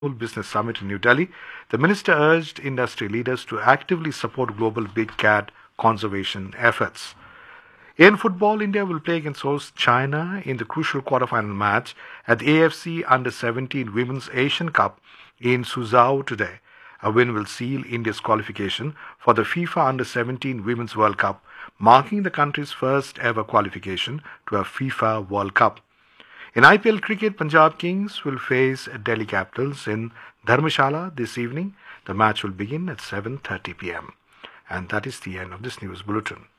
Business Summit in New Delhi, the minister urged industry leaders to actively support global big cat conservation efforts. In football, India will play against host China in the crucial quarterfinal match at the AFC Under-17 Women's Asian Cup in Suzhou today. A win will seal India's qualification for the FIFA Under-17 Women's World Cup, marking the country's first ever qualification to a FIFA World Cup. In IPL cricket, Punjab Kings will face Delhi Capitals in Dharmshala this evening. The match will begin at 7:30 p.m. And that is the end of this news bulletin.